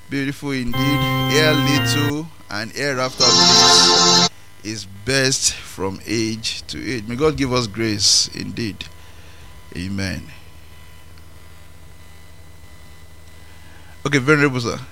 Beautiful indeed. Ere little and hereafter bliss is best from age to age. May God give us grace indeed. Amen. Okay, Venerable Sir.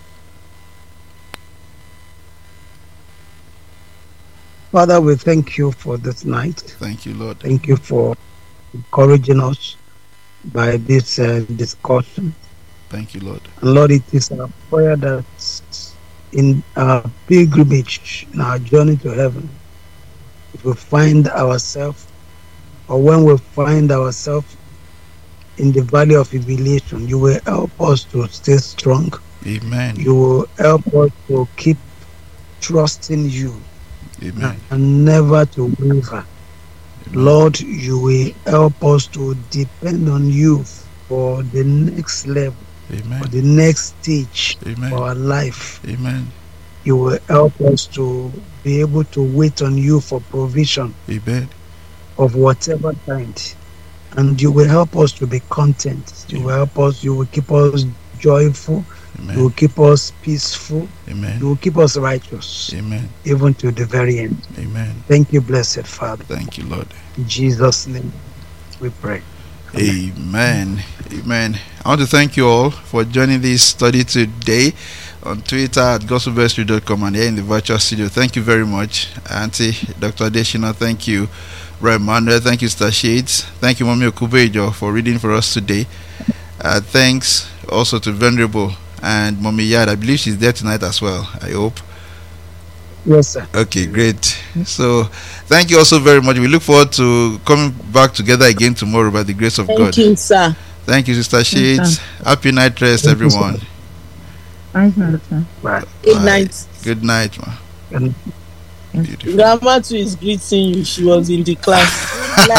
Father, we thank you for this night. Thank you, Lord. Thank you for encouraging us by this discussion. Thank you, Lord. And Lord, it is our prayer that in our pilgrimage, in our journey to heaven, if we find ourselves, or when we find ourselves in the valley of humiliation, you will help us to stay strong. Amen. You will help us to keep trusting you. Amen. And never to waver. Amen. Lord, you will help us to depend on you for the next level, Amen. for the next stage Amen. of our life. Amen. You will help us to be able to wait on you for provision Amen. of whatever kind. And you will help us to be content. You will help us, you will keep us joyful. Amen. You will keep us peaceful. Amen. You will keep us righteous. Amen. Even to the very end. Amen. Thank you, blessed Father. Thank you, Lord. In Jesus' name we pray. Amen. Amen. I want to thank you all for joining this study today on Twitter at gospelvestry.com and here in the virtual studio. Thank you very much, Auntie Dr. Adeshina. Thank you, Brother Manuel. Thank you, Star Shades. Thank you, Mommy Okubejo, for reading for us today. Thanks also to Venerable and Mommy Yad. I believe she's there tonight as well, I hope. Yes, sir. Okay, great. So thank you also very much. We look forward to coming back together again tomorrow by the grace of God. Thank you, sir. Thank you, Sister Shades. Happy night rest, everyone. Thank you, sir. Bye. Good night. Good night, ma. Beautiful. Grandma too is greeting you. She was in the class.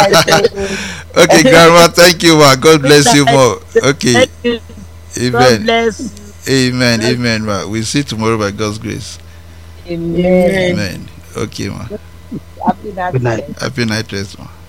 Okay, Grandma, thank you, ma. God bless you more. Okay. Thank you. God Amen. bless. Amen. Amen, ma. We'll see you tomorrow by God's grace. Amen. Amen. Okay, ma. Happy night. Good night. Happy night rest, ma.